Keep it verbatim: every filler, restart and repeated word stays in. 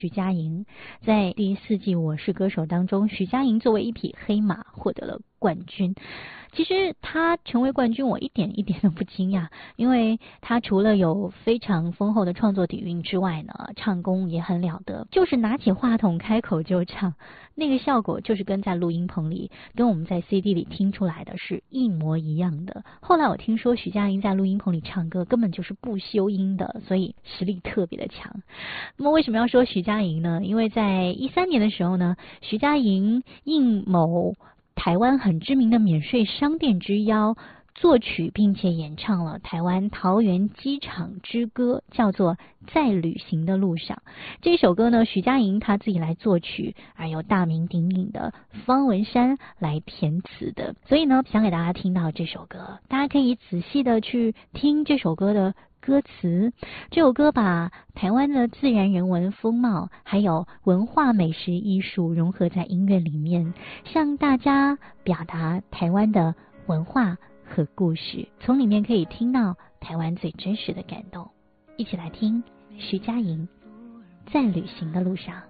徐佳莹。在第四季《我是歌手》当中，徐佳莹作为一匹黑马获得了冠军。其实她成为冠军我一点一点都不惊讶，因为她除了有非常丰厚的创作底蕴之外呢，唱功也很了得，就是拿起话筒开口就唱，那个效果就是跟在录音棚里跟我们在 C D 里听出来的是一模一样的。后来我听说徐佳莹在录音棚里唱歌根本就是不修音的，所以实力特别的强。那么为什么要说徐佳莹呢？因为在一三年的时候呢，徐佳莹应某台湾很知名的免税商店之邀，作曲并且演唱了台湾桃园机场之歌，叫做《在旅行的路上》。这首歌呢，徐佳莹她自己来作曲，而由大名鼎鼎的方文山来填词的。所以呢，想给大家听到这首歌，大家可以仔细的去听这首歌的歌词。这首歌把台湾的自然人文风貌还有文化美食艺术融合在音乐里面，向大家表达台湾的文化和故事，从里面可以听到台湾最真实的感动。一起来听徐佳莹在旅行的路上。